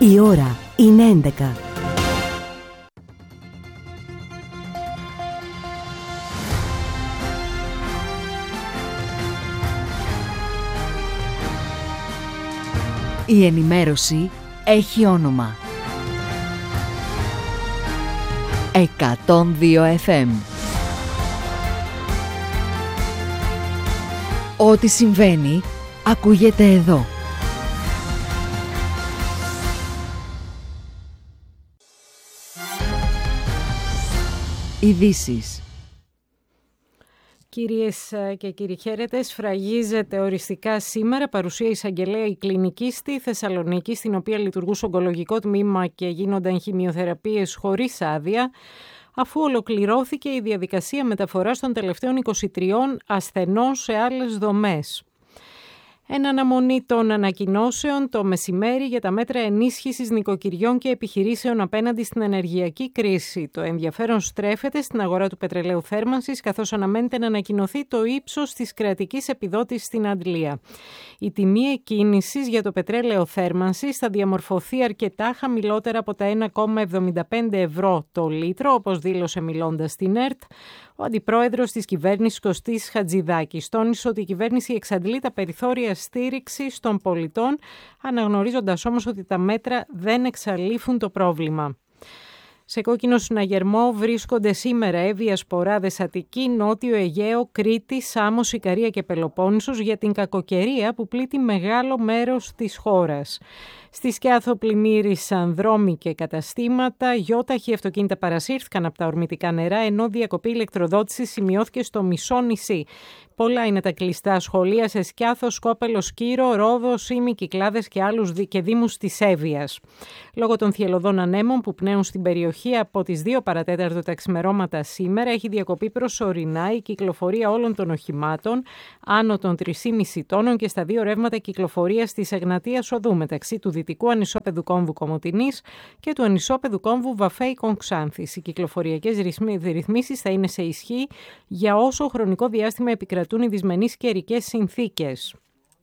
Η ώρα είναι 11. Η ενημέρωση έχει όνομα. 102 FM. Ό,τι συμβαίνει, ακούγεται εδώ. Ειδήσεις. Κυρίες και κύριοι, χαίρετε. Σφραγίζεται οριστικά σήμερα παρουσία εισαγγελέα η κλινική στη Θεσσαλονίκη, στην οποία λειτουργούσε ογκολογικό τμήμα και γίνονταν χημειοθεραπείες χωρίς άδεια, αφού ολοκληρώθηκε η διαδικασία μεταφοράς των τελευταίων 23 ασθενών σε άλλες δομές. Εν αναμονή των ανακοινώσεων το μεσημέρι για τα μέτρα ενίσχυσης νοικοκυριών και επιχειρήσεων απέναντι στην ενεργειακή κρίση. Το ενδιαφέρον στρέφεται στην αγορά του πετρελαίου θέρμανσης, καθώς αναμένεται να ανακοινωθεί το ύψος της κρατικής επιδότησης στην Αντλία. Η τιμή εκκίνησης για το πετρέλαιο θέρμανσης θα διαμορφωθεί αρκετά χαμηλότερα από τα 1,75 ευρώ το λίτρο, όπως δήλωσε μιλώντας στην ΕΡΤ ο αντιπρόεδρος της κυβέρνησης Κωστής Χατζηδάκης. Τόνισε ότι η κυβέρνηση εξαντλεί τα περιθώρια στήριξης των πολιτών, αναγνωρίζοντας όμως ότι τα μέτρα δεν εξαλείφουν το πρόβλημα. Σε κόκκινο συναγερμό βρίσκονται σήμερα Εύβοια, Ποράδες, Αττική, Νότιο Αιγαίο, Κρήτη, Σάμος, Ικαρία και Πελοπόννησος για την κακοκαιρία που πλήττει μεγάλο μέρος της χώρας. Στη Σκιάθο πλημμύρισαν δρόμοι και καταστήματα, γιόταχοι αυτοκίνητα παρασύρθηκαν από τα ορμητικά νερά, ενώ διακοπή ηλεκτροδότησης σημειώθηκε στο μισό νησί. Πολλά είναι τα κλειστά σχολεία σε Σκιάθο, Σκόπελο, Σκύρο, Ρόδο, Σύμη, Κυκλάδες και άλλους και δήμους της Εύβοιας. Λόγω των θυελλωδών ανέμων που πνέουν στην περιοχή από τις 2 παρατέταρτο τα ξημερώματα σήμερα, έχει διακοπεί προσωρινά η κυκλοφορία όλων των οχημάτων άνω των 3,5 τόνων και στα 2 ρεύματα κυκλοφορίας της Εγνατίας Οδού μεταξύ του δυτικού ανισόπεδου κόμβου Κομοτηνής και του ανισόπεδου κόμβου Βαφέικον Ξάνθης. Οι κυκλοφοριακές ρυθμίσεις θα είναι σε ισχύ για όσο χρονικό διάστημα επικρατούν οι δυσμενείς καιρικές συνθήκες.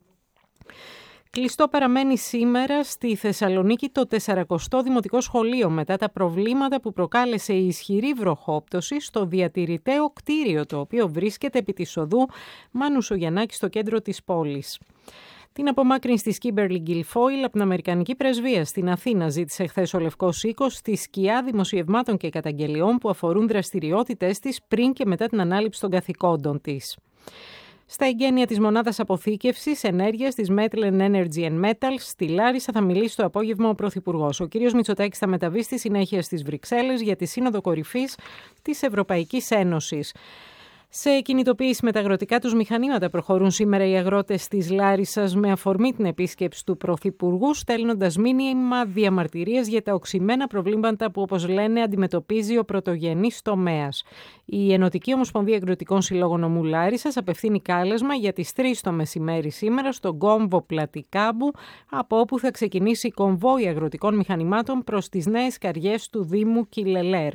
Κλειστό παραμένει σήμερα στη Θεσσαλονίκη το 40ο Δημοτικό Σχολείο μετά τα προβλήματα που προκάλεσε η ισχυρή βροχόπτωση στο διατηρηταίο κτίριο, το οποίο βρίσκεται επί της οδού Μάνου Σογιαννάκη στο κέντρο της πόλης. Την απομάκρυνση της Κίμπερλι Γκιλφόιλ από την Αμερικανική Πρεσβεία στην Αθήνα ζήτησε χθες ο Λευκός Οίκος στη σκιά δημοσιευμάτων και καταγγελιών που αφορούν δραστηριότητες της πριν και μετά την ανάληψη των καθηκόντων της. Στα εγγένεια της μονάδας αποθήκευσης ενέργειας της Metlen Energy and Metals στη Λάρισα θα μιλήσει το απόγευμα ο Πρωθυπουργός. Ο κ. Μητσοτάκης θα μεταβεί στη συνέχεια στις Βρυξέλλες για τη Σύνοδο Κορυφής της Ευρωπαϊκής Ένωσης. Σε κινητοποίηση με τα αγροτικά τους μηχανήματα προχωρούν σήμερα οι αγρότες της Λάρισσας με αφορμή την επίσκεψη του Πρωθυπουργού, στέλνοντας μήνυμα διαμαρτυρίας για τα οξυμένα προβλήματα που, όπως λένε, αντιμετωπίζει ο πρωτογενής τομέας. Η Ενωτική Ομοσπονδία Αγροτικών Συλλόγων Ομού Λάρισσας απευθύνει κάλεσμα για τις 3 το μεσημέρι σήμερα στον κόμβο Πλατικάμπου, από όπου θα ξεκινήσει κομβόι αγροτικών μηχανημάτων προς τις νέες καριές του Δήμου Κιλελέρ.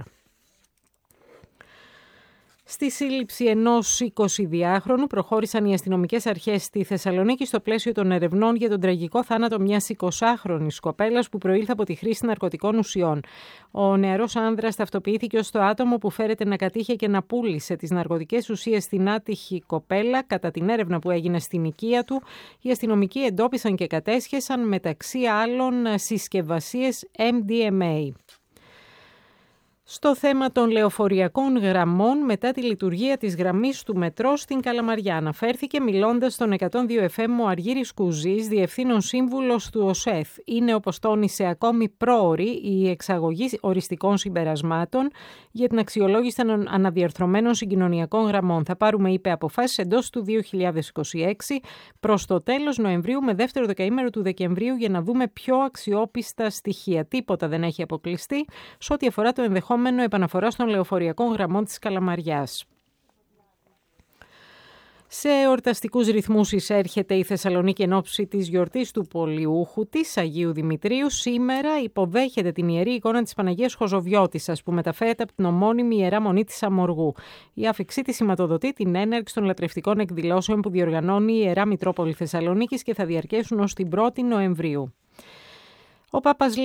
Στη σύλληψη ενός 22χρονου προχώρησαν οι αστυνομικές αρχές στη Θεσσαλονίκη στο πλαίσιο των ερευνών για τον τραγικό θάνατο μιας 20χρονης κοπέλας που προήλθε από τη χρήση ναρκωτικών ουσιών. Ο νεαρός άνδρας ταυτοποιήθηκε ως το άτομο που φέρεται να κατήχε και να πούλησε τις ναρκωτικές ουσίες στην άτυχη κοπέλα. Κατά την έρευνα που έγινε στην οικία του, οι αστυνομικοί εντόπισαν και κατέσχεσαν μεταξύ άλλων συσκευασίες MDMA. Στο θέμα των λεωφοριακών γραμμών, μετά τη λειτουργία της γραμμής του μετρό στην Καλαμαριά, αναφέρθηκε μιλώντας στον 102 FM ο Αργύρης Κουζής, διευθύνων σύμβουλος του ΟΣΕΘ. Είναι, όπως τόνισε, ακόμη πρόωρη η εξαγωγή οριστικών συμπερασμάτων για την αξιολόγηση των αναδιαρθρωμένων συγκοινωνιακών γραμμών. Θα πάρουμε, είπε, αποφάσεις εντός του 2026 προς το τέλος Νοεμβρίου με δεύτερο δεκαήμερο του Δεκεμβρίου για να δούμε πιο αξιόπιστα στοιχεία. Τίποτα δεν έχει αποκλειστεί σε ό,τι αφορά το ενδεχόμενο επαναφοράς των λεωφοριακών γραμμών της Καλαμαριάς. Σε εορταστικούς ρυθμούς εισέρχεται η Θεσσαλονίκη εν ώψη της γιορτής του Πολιούχου της Αγίου Δημητρίου. Σήμερα υποδέχεται την Ιερή Εικόνα της Παναγίας Χοζοβιώτισσας που μεταφέρεται από την ομώνυμη Ιερά Μονή της Αμοργού. Η άφιξή της σηματοδοτεί την έναρξη των λατρευτικών εκδηλώσεων που διοργανώνει η Ιερά Μητρόπολη Θεσσαλονίκης και θα διαρκέσουν ως την 1η Νοεμβρίου. Ο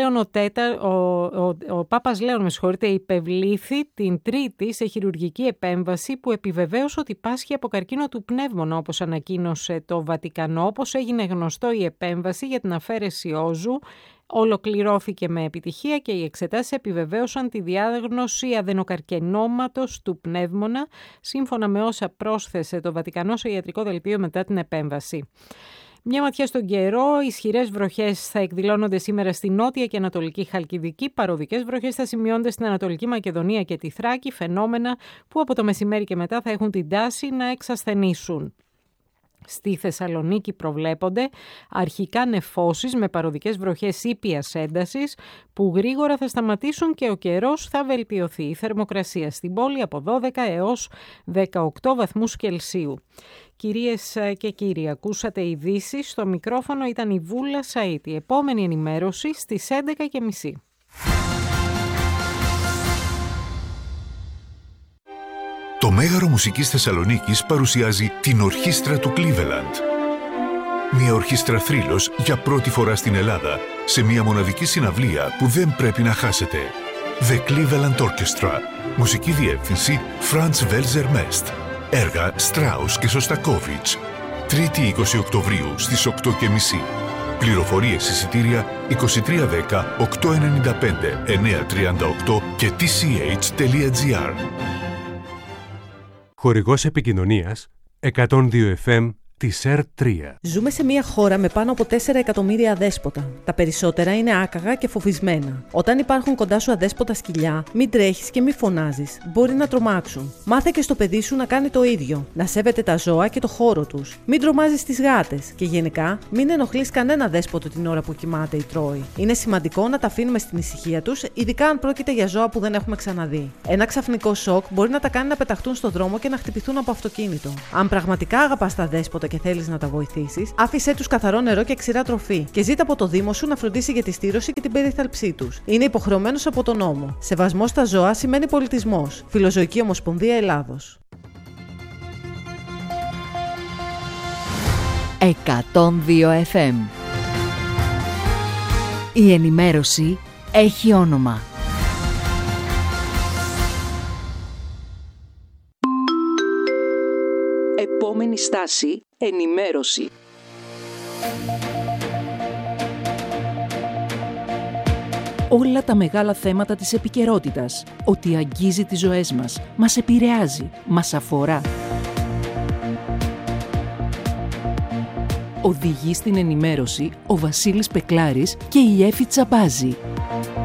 Πάπας Λέων υπευλήθη την Τρίτη σε χειρουργική επέμβαση που επιβεβαίωσε ότι πάσχει από καρκίνο του πνεύμονα, όπως ανακοίνωσε το Βατικανό. Όπως έγινε γνωστό, η επέμβαση για την αφαίρεση όζου ολοκληρώθηκε με επιτυχία και οι εξετάσεις επιβεβαίωσαν τη διάγνωση αδενοκαρκινώματος του πνεύμονα, σύμφωνα με όσα πρόσθεσε το Βατικανό σε ιατρικό δελτίο μετά την επέμβαση. Μια ματιά στον καιρό. Ισχυρές βροχές θα εκδηλώνονται σήμερα στη νότια και ανατολική Χαλκιδική. Παροδικές βροχές θα σημειώνονται στην Ανατολική Μακεδονία και τη Θράκη, φαινόμενα που από το μεσημέρι και μετά θα έχουν την τάση να εξασθενήσουν. Στη Θεσσαλονίκη προβλέπονται αρχικά νεφώσεις με παροδικές βροχές ήπιας έντασης που γρήγορα θα σταματήσουν και ο καιρός θα βελτιωθεί. Η θερμοκρασία στην πόλη από 12 έως 18 βαθμούς Κελσίου. Κυρίες και κύριοι, ακούσατε ειδήσεις. Στο μικρόφωνο ήταν η Βούλα Σαΐτη. Επόμενη ενημέρωση στις 11:30. Το Μέγαρο Μουσικής Θεσσαλονίκης παρουσιάζει την Ορχήστρα του Cleveland. Μια ορχήστρα θρύλος για πρώτη φορά στην Ελλάδα, σε μια μοναδική συναυλία που δεν πρέπει να χάσετε. The Cleveland Orchestra. Μουσική διεύθυνση Franz Welser Mest. Έργα Στράους και Σωστακόβιτς. Τρίτη 20 Οκτωβρίου στις 8:30. Πληροφορίες εισιτήρια 2310 895 938 και tch.gr. Χορηγός επικοινωνίας 102 FM της ΕΡΤ3. Ζούμε σε μια χώρα με πάνω από 4 εκατομμύρια αδέσποτα. Τα περισσότερα είναι άκαγα και φοβισμένα. Όταν υπάρχουν κοντά σου αδέσποτα σκυλιά, μην τρέχεις και μην φωνάζεις. Μπορεί να τρομάξουν. Μάθε και στο παιδί σου να κάνει το ίδιο. Να σέβεται τα ζώα και το χώρο τους. Μην τρομάζεις τις γάτες. Και γενικά, μην ενοχλείς κανένα δέσποτο την ώρα που κοιμάται ή τρώει. Είναι σημαντικό να τα αφήνουμε στην ησυχία τους, ειδικά αν πρόκειται για ζώα που δεν έχουμε ξαναδεί. Ένα ξαφνικό σοκ μπορεί να τα κάνει να πεταχτούν στο δρόμο και να χτυπηθούν από αυτοκίνητο. Αν πραγματικά αγαπάς τα δέσποτα και θέλεις να τα βοηθήσεις, άφησέ τους καθαρό νερό και ξηρά τροφή και ζήτα από το Δήμο σου να φροντίσει για τη στήρωση και την περίθαλψή τους. Είναι υποχρεωμένος από τον νόμο. Σεβασμός στα ζώα σημαίνει πολιτισμός. Φιλοζωική Ομοσπονδία Ελλάδος. 102 FM. Η ενημέρωση έχει όνομα. Επόμενη στάση, ενημέρωση. Όλα τα μεγάλα θέματα της επικαιρότητας, ότι αγγίζει τις ζωές μας επηρεάζει, μας αφορά. Οδηγεί στην ενημέρωση ο Βασίλης Πεκλάρης και η Έφη Τσαμπάζη.